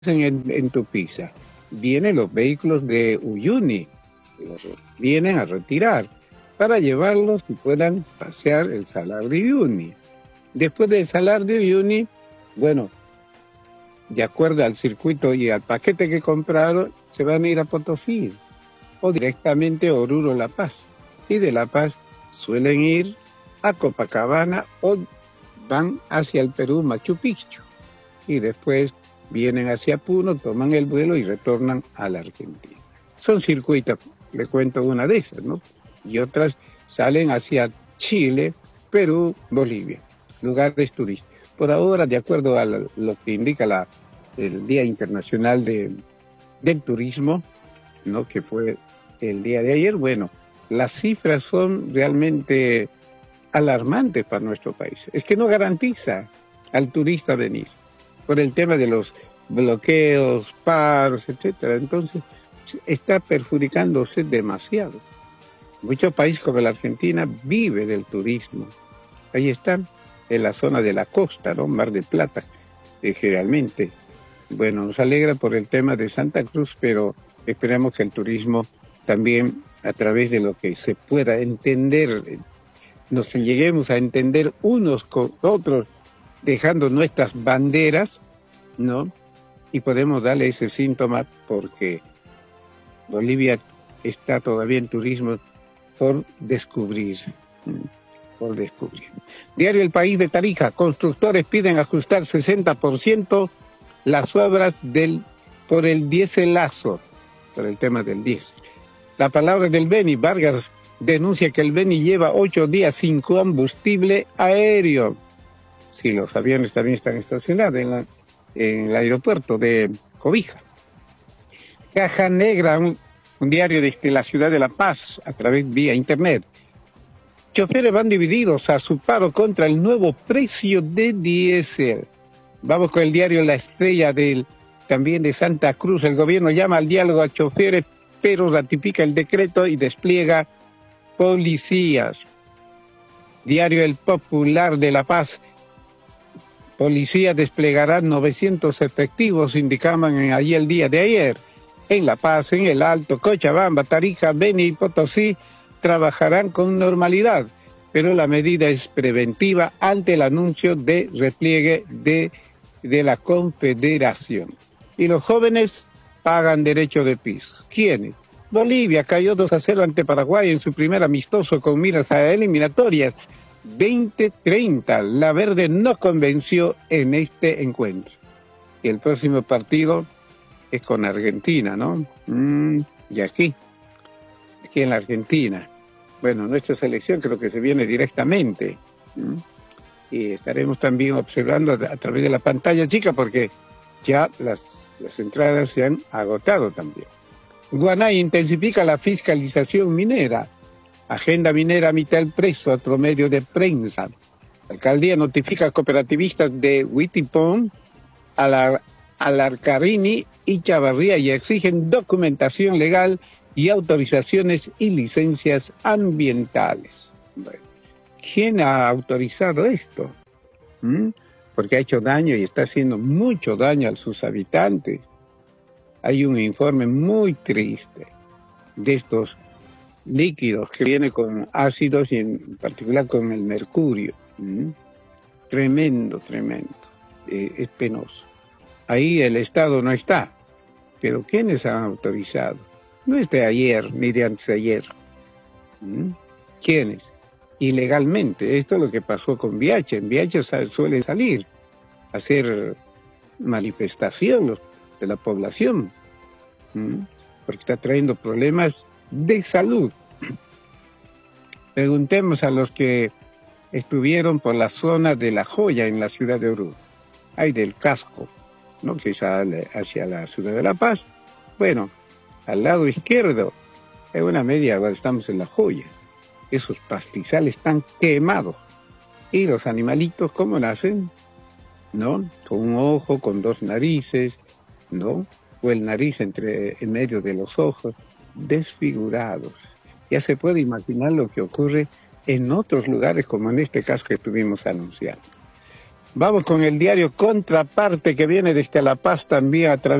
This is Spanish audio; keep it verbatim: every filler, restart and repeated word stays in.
en, en Tupiza. Vienen los vehículos de Uyuni, los vienen a retirar para llevarlos y puedan pasear el Salar de Uyuni. Después del Salar de Uyuni, bueno, de acuerdo al circuito y al paquete que compraron, se van a ir a Potosí o directamente a Oruro, La Paz. Y de La Paz suelen ir a Copacabana o van hacia el Perú, Machu Picchu. Y después vienen hacia Puno, toman el vuelo y retornan a la Argentina. Son circuitos, le cuento una de esas, ¿no? Y otras salen hacia Chile, Perú, Bolivia, lugares turísticos. Por ahora, de acuerdo a lo, lo que indica la, el Día Internacional de, del Turismo, ¿no? Que fue el día de ayer, bueno, las cifras son realmente alarmantes para nuestro país. Es que no garantiza al turista venir por el tema de los bloqueos, paros, etcétera. Entonces, está perjudicándose demasiado. Muchos países como la Argentina vive del turismo. Ahí están, en la zona de la costa, ¿no? Mar del Plata, eh, generalmente. Bueno, nos alegra por el tema de Santa Cruz, pero esperemos que el turismo también, a través de lo que se pueda entender, nos lleguemos a entender unos con otros, dejando nuestras banderas, ¿no? Y podemos darle ese síntoma porque Bolivia está todavía en turismo por descubrir, por descubrir. Diario El País de Tarija, constructores piden ajustar sesenta por ciento las obras del, por el diéselazo, por el tema del diésel. La palabra del Beni, Vargas denuncia que el Beni lleva ocho días sin combustible aéreo. Sí, los aviones también están estacionados en, la, en el aeropuerto de Cobija. Caja Negra, un, un diario desde la ciudad de La Paz, a través vía internet. Choferes van divididos a su paro contra el nuevo precio de diésel. Vamos con el diario La Estrella del, también de Santa Cruz. El gobierno llama al diálogo a choferes, pero ratifica el decreto y despliega policías. Diario El Popular de La Paz. Policía desplegará novecientos efectivos, indicaban allí el día de ayer. En La Paz, en El Alto, Cochabamba, Tarija, Beni y Potosí trabajarán con normalidad, pero la medida es preventiva ante el anuncio de repliegue de, de la Confederación. Y los jóvenes pagan derecho de piso. ¿Quiénes? Bolivia cayó dos a cero ante Paraguay en su primer amistoso con miras a eliminatorias. veinte treinta, la verde no convenció en este encuentro. Y el próximo partido es con Argentina, ¿no? Mm, y aquí, aquí en la Argentina. Bueno, nuestra selección creo que se viene directamente. ¿Mm? Y estaremos también observando a, a través de la pantalla chica porque ya las, las entradas se han agotado también. Guanay intensifica la fiscalización minera. Agenda minera a mitad del preso, otro medio de prensa. La alcaldía notifica a cooperativistas de Huitipón, Alar, Alarcarini y Chavarría y exigen documentación legal y autorizaciones y licencias ambientales. Bueno, ¿quién ha autorizado esto? ¿Mm? Porque ha hecho daño y está haciendo mucho daño a sus habitantes. Hay un informe muy triste de estos líquidos que viene con ácidos y en particular con el mercurio. ¿Mm? Tremendo, tremendo. Eh, es penoso. Ahí el Estado no está. Pero ¿quiénes han autorizado? No es de ayer ni de antes de ayer. ¿Mm? ¿Quiénes? Ilegalmente. Esto es lo que pasó con Viache. En Viache suele salir a hacer manifestación de la población. ¿Mm? Porque está trayendo problemas de salud. Preguntemos a los que estuvieron por la zona de La Joya en la ciudad de Oruro. Hay del casco, ¿no? Que sale hacia la ciudad de La Paz. Bueno, al lado izquierdo hay una media, ahora estamos en La Joya. Esos pastizales están quemados. ¿Y los animalitos cómo nacen? ¿No? Con un ojo, con dos narices, ¿no? O el nariz entre, en medio de los ojos, desfigurados. Ya se puede imaginar lo que ocurre en otros lugares, como en este caso que estuvimos anunciando. Vamos con el diario Contraparte, que viene desde La Paz también a través